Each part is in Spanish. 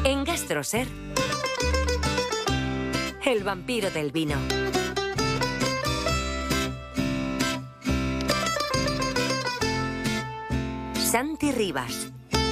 En Gastroser, el vampiro del vino. Santi Rivas.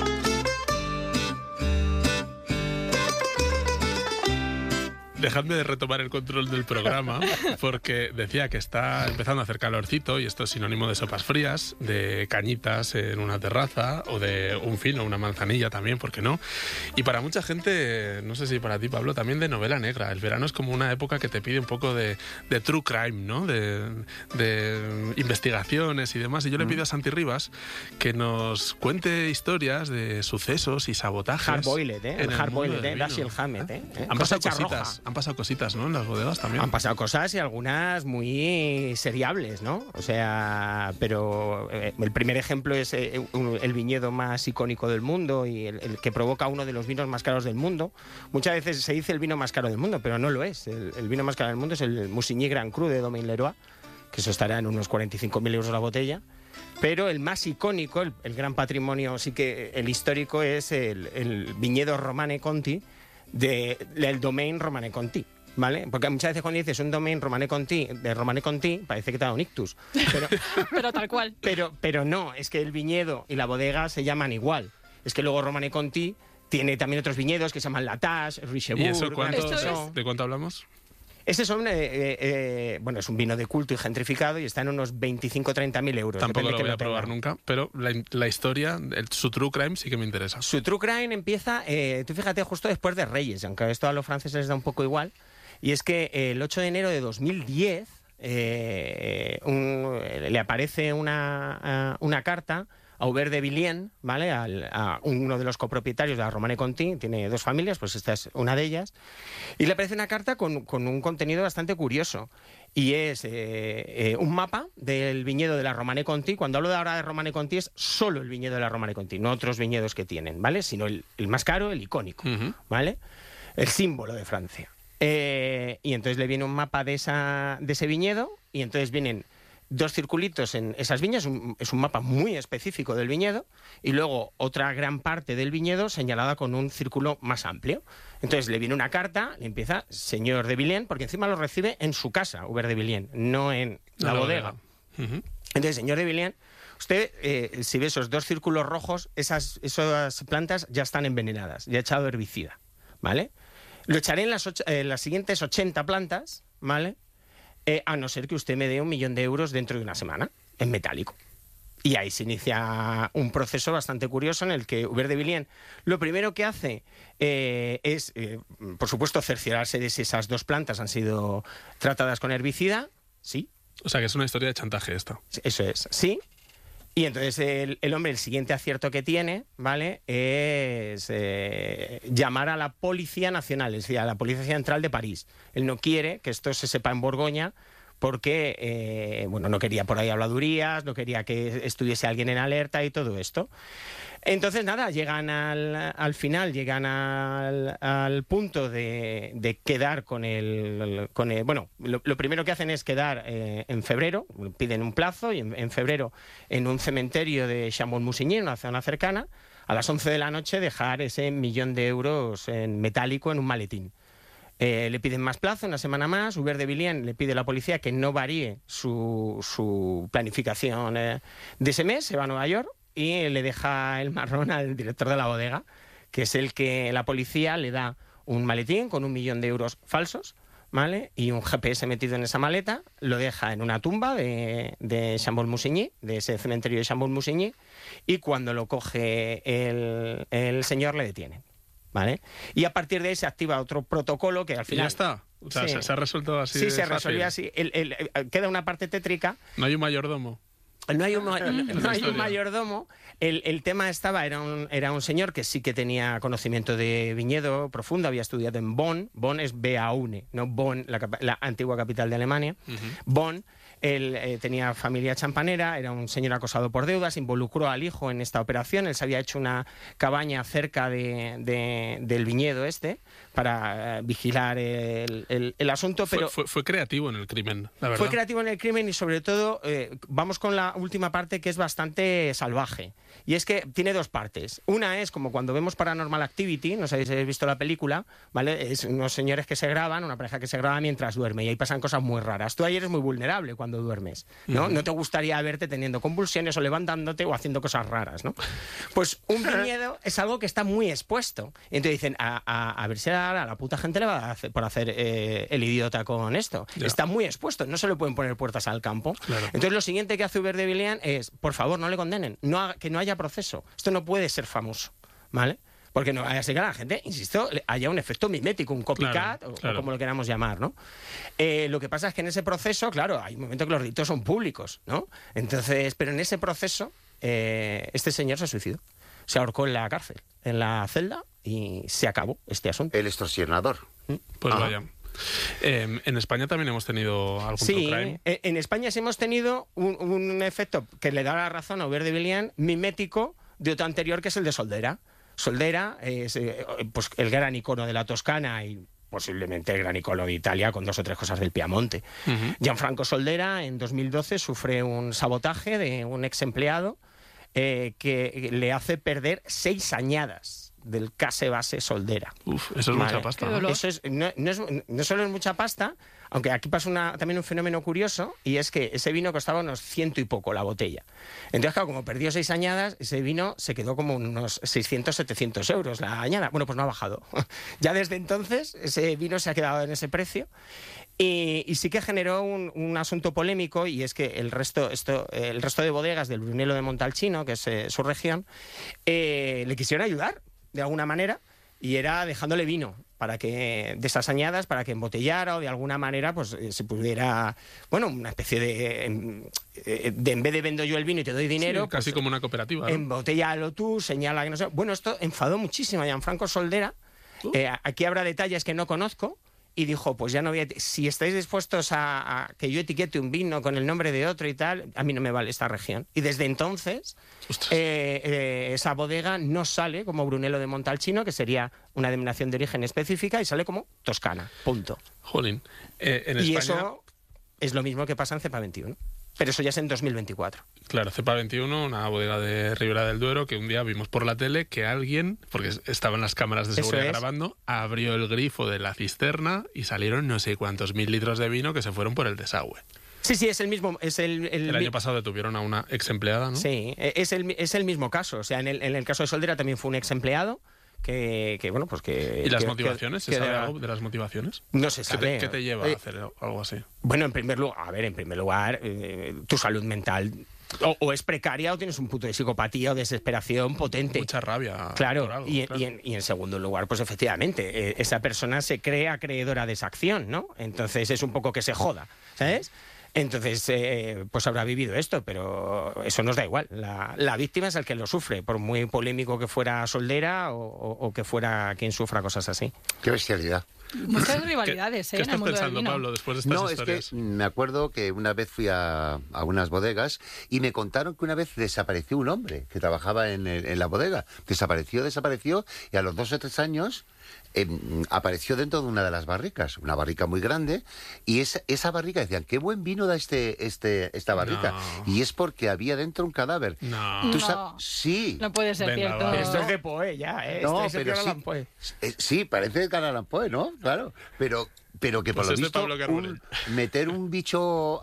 Dejadme de retomar el control del programa, porque decía que está empezando a hacer calorcito y esto es sinónimo de sopas frías, de cañitas en una terraza o de un fino, una manzanilla también, ¿por qué no? Y para mucha gente, no sé si para ti, Pablo, también de novela negra. El verano es como una época que te pide un poco de true crime, ¿no? De investigaciones y demás. Y yo le pido a Santi Rivas que nos cuente historias de sucesos y sabotajes. Hard-boiled, El hard-boiled, Dashiell Hammett, Han pasado cositas, ¿no? En las bodegas también. Han pasado cosas y algunas muy seriables, ¿no? O sea, pero el primer ejemplo es el viñedo más icónico del mundo y el que provoca uno de los vinos más caros del mundo. Muchas veces se dice el vino más caro del mundo, pero no lo es. El vino más caro del mundo es el Musigny Grand Cru de Domaine Leroy, que eso estará en unos 45.000 euros la botella. Pero el más icónico, el gran patrimonio, sí que el histórico, es el viñedo Romane Conti, del Domaine Romane Conti, ¿vale? Porque muchas veces cuando dices un Domaine Romane Conti, de Romane Conti, parece que te da un ictus. Pero tal cual. Pero no, es que el viñedo y la bodega se llaman igual. Es que luego Romane Conti tiene también otros viñedos que se llaman Latache, Richebourg... ¿Y eso de cuánto hablamos? Este es un vino de culto y gentrificado y está en unos 25-30.000 euros. Tampoco lo voy a probar nunca, pero la historia, su true crime sí que me interesa. Su true crime empieza, tú fíjate, justo después de Reyes, aunque esto a los franceses les da un poco igual, y es que el 8 de enero de 2010 le aparece una carta a Hubert de Villiers, ¿vale? A uno de los copropietarios de la Romane Conti, tiene dos familias, pues esta es una de ellas, y le aparece una carta con un contenido bastante curioso, y es un mapa del viñedo de la Romane Conti. Cuando hablo de ahora de Romane Conti es solo el viñedo de la Romane Conti, no otros viñedos que tienen, ¿vale? Sino el más caro, el icónico, ¿vale? El símbolo de Francia. Y entonces le viene un mapa de ese viñedo, y entonces vienen dos circulitos en esas viñas, es un mapa muy específico del viñedo, y luego otra gran parte del viñedo señalada con un círculo más amplio. Entonces le viene una carta, le empieza señor de Villiers, porque encima lo recibe en su casa, Hubert de Villiers, no en la bodega. Entonces, señor de Villiers, usted, si ve esos dos círculos rojos, esas plantas ya están envenenadas, ya ha echado herbicida, ¿vale? Lo echaré en las siguientes 80 plantas, ¿vale? A no ser que usted me dé 1 millón de euros dentro de una semana, en metálico. Y ahí se inicia un proceso bastante curioso en el que Hubert de Villiers lo primero que hace es, por supuesto, cerciorarse de si esas dos plantas han sido tratadas con herbicida, sí. O sea, que es una historia de chantaje esta. Eso es, sí. Y entonces el hombre, el siguiente acierto que tiene, ¿vale?, es llamar a la Policía Nacional, es decir, a la Policía Central de París. Él no quiere que esto se sepa en Borgoña porque, no quería por ahí habladurías, no quería que estuviese alguien en alerta y todo esto. Entonces, nada, llegan al final, llegan al punto de quedar con el lo primero que hacen es quedar en febrero, piden un plazo, y en febrero en un cementerio de Chambon-Musigny, en una zona cercana, a las 11 de la noche dejar ese 1 millón de euros en metálico en un maletín. Le piden más plazo, una semana más. Hubert de Villiers le pide a la policía que no varíe su planificación de ese mes, se va a Nueva York, y le deja el marrón al director de la bodega, que es el que la policía le da un maletín con 1 millón de euros falsos, ¿vale? Y un GPS metido en esa maleta, lo deja en una tumba de Chambon-Musigny, de ese cementerio de Chambon-Musigny, y cuando lo coge el señor le detienen, ¿vale? Y a partir de ahí se activa otro protocolo que al final... ¿Y ya está? O sea, sí. se ha resuelto así. Sí, de se fácil. resolvió así. Queda una parte tétrica. No hay un mayordomo. No hay un mayordomo. El tema era un señor que sí que tenía conocimiento de viñedo profundo, había estudiado en Bonn. Bonn es Beaune, no Bonn, la antigua capital de Alemania. Bonn. Él tenía familia champanera, era un señor acosado por deudas, involucró al hijo en esta operación. Él se había hecho una cabaña cerca del viñedo para vigilar el asunto. Pero fue creativo en el crimen, la verdad. Fue creativo en el crimen y sobre todo, vamos con la última parte que es bastante salvaje. Y es que tiene dos partes. Una es como cuando vemos Paranormal Activity, no sé si habéis visto la película, ¿vale? Es unos señores que se graban, una pareja que se graba mientras duerme, y ahí pasan cosas muy raras. Tú ahí eres muy vulnerable cuando duermes, ¿no? No te gustaría verte teniendo convulsiones o levantándote o haciendo cosas raras, ¿no? Pues un viñedo es algo que está muy expuesto. Y entonces dicen, a ver si a la puta gente le va a hacer, por hacer el idiota con esto. Ya. Está muy expuesto, no se le pueden poner puertas al campo. Claro. Entonces lo siguiente que hace Hubert de Villiers es, por favor, no le condenen, que no haya proceso. Esto no puede ser famoso, ¿vale? Porque no vaya a ser que a la gente, insisto, haya un efecto mimético, un copycat, Claro. o como lo queramos llamar, ¿no? Lo que pasa es que en ese proceso, claro, hay un momento que los delitos son públicos, ¿no? Entonces, pero en ese proceso, este señor se suicidó. Se ahorcó en la cárcel, en la celda, y se acabó este asunto. El extorsionador. Pues Ajá. vaya. En España también hemos tenido algún true Sí, crime. en España sí hemos tenido un efecto que le da la razón a Hubert de Villiers, mimético de otro anterior, que es el de Soldera. Soldera es pues el gran icono de la Toscana y posiblemente el gran icono de Italia, con 2 o 3 cosas del Piamonte. Gianfranco Soldera en 2012 sufre un sabotaje de un ex empleado que le hace perder 6 añadas del case base Soldera. Uf, eso es Vale. mucha pasta. Qué ¿no? dolor. Eso es, no solo es mucha pasta, aunque aquí pasa también un fenómeno curioso, y es que ese vino costaba unos 100 y poco la botella. Entonces, claro, como perdió 6 añadas, ese vino se quedó como unos 600, 700 euros la añada. Bueno, pues no ha bajado. Ya desde entonces ese vino se ha quedado en ese precio. Y sí que generó un asunto polémico, y es que el resto de bodegas del Brunello de Montalcino, que es su región, le quisieron ayudar de alguna manera, y era dejándole vino para que de esas añadas, para que embotellara o de alguna manera pues se pudiera, bueno, una especie de en vez de vendo yo el vino y te doy dinero, Sí, casi pues, como una cooperativa, ¿no? embotellalo tú, señala que no sé. Bueno, esto enfadó muchísimo a Gianfranco Soldera. Aquí habrá detalles que no conozco. Y dijo, pues ya no voy a... Si estáis dispuestos a que yo etiquete un vino con el nombre de otro y tal, a mí no me vale esta región. Y desde entonces, Ostras. esa bodega no sale como Brunello de Montalcino, que sería una denominación de origen específica, y sale como Toscana, punto. Jolín. En Y España, eso es lo mismo que pasa en Cepa 21. Pero eso ya es en 2024. claro, Cepa 21, una bodega de Ribera del Duero, que un día vimos por la tele que alguien, porque estaban las cámaras de Eso seguridad es. grabando, abrió el grifo de la cisterna y salieron no sé cuántos 1000 litros de vino que se fueron por el desagüe. Sí, es el mismo... Es El año pasado detuvieron a una ex empleada, ¿no? Sí, es el mismo caso. O sea, en el caso de Soldera también fue un ex empleado que bueno, pues que... ¿Y las que- motivaciones? ¿Se que sabe de- algo de las motivaciones? No se ¿Qué sabe. qué te lleva a hacer algo así? Bueno, en primer lugar, tu salud mental o es precaria o tienes un punto de psicopatía o desesperación potente. Mucha rabia. Claro, por algo, y claro. en segundo lugar, pues efectivamente, esa persona se cree acreedora de esa acción, ¿no? Entonces es un poco que se joda, ¿sabes? Entonces, pues habrá vivido esto, pero eso nos da igual. La víctima es el que lo sufre, por muy polémico que fuera Soldera o que fuera quien sufra cosas así. Qué bestialidad. Muchas rivalidades, ¿Qué en el estás mundo del pensando, vino. Pablo, después de estas No, historias? es que me acuerdo que una vez fui a unas bodegas y me contaron que una vez desapareció un hombre que trabajaba en la bodega. Desapareció y a los 2 o 3 años apareció dentro de una de las barricas, una barrica muy grande, y esa barrica decían, qué buen vino da esta barrica. No. Y es porque había dentro un cadáver. No. ¿Tú No. Sí. No puede ser Venga, cierto. va. Pero esto es de Poe ya, ¿eh? No, Este es el pero Edgar sí. Allan Poe. Sí, parece de Edgar Allan Poe, ¿no? Claro. Pero que por Pues lo es de visto Pablo Carbonell. meter un bicho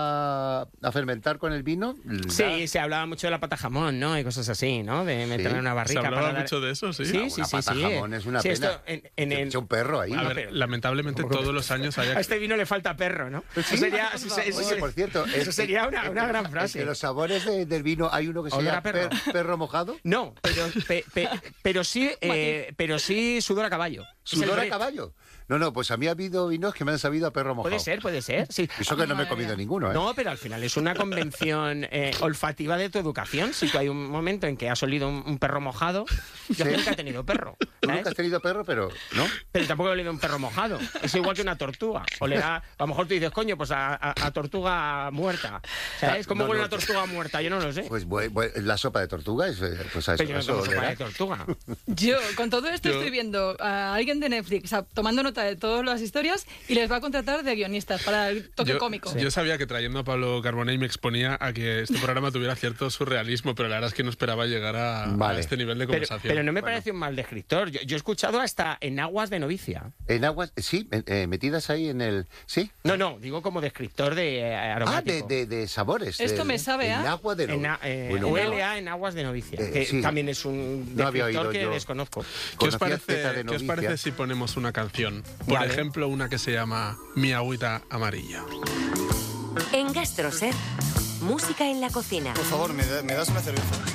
a fermentar con el vino... Sí, se hablaba mucho de la pata jamón, ¿no? Y cosas así, ¿no? De meterla Sí. en una ¿Se barrica hablaba para dar... mucho de eso? Sí. Sí, Una pata jamón es una Sí, pena. esto en Se el... echa un perro ahí. A ¿no? ver, pero- lamentablemente ¿Cómo que- todos los años hay... A este vino le falta perro, ¿no? Eso sería, eso Oye, por cierto... eso sería una gran frase. Entre los sabores del vino hay uno que se Olor llama a perro. perro mojado. No, pero sí sudor a caballo. Es el ¿Sudor a Bret. caballo? No, pues a mí ha habido vinos que me han sabido a perro mojado. Puede ser, sí. Eso que no me he Madre comido mía. ninguno, ¿eh? No, pero al final es una convención olfativa de tu educación. Si tú hay un momento en que has olido un perro mojado, yo Sí. nunca he tenido perro. Tú ¿sabes? nunca has tenido perro, pero... ¿No? Pero tampoco he olido un perro mojado. Es igual que una tortuga. Olerá, a lo mejor tú dices, coño, pues a tortuga muerta. ¿Sabes? ¿Cómo No, huele no, una tortuga muerta? Yo no lo sé. Pues la sopa de tortuga es... Pues a eso, Pero yo no eso tomo sopa olerá. de tortuga. Yo, con todo esto, Yo- estoy viendo a alguien de Netflix tomando nota de todas las historias y les va a contratar de guionistas para el toque cómico. Yo sabía que trayendo a Pablo Carbonell me exponía a que este programa tuviera cierto surrealismo, pero la verdad es que no esperaba llegar a este nivel de conversación. Pero no me parece un mal descriptor. Yo he escuchado hasta enaguas de novicia. En aguas, sí, metidas ahí en el... ¿Sí? No, digo como descriptor de aromático. De sabores. Esto me sabe en a... agua de novicia. ULA en aguas de novicia, que sí. también es un descriptor que desconozco. ¿Qué os parece si ponemos una canción? Por ejemplo, una que se llama Mi agüita amarilla. En GastroSer, música en la cocina. Por favor, ¿me das una cerveza?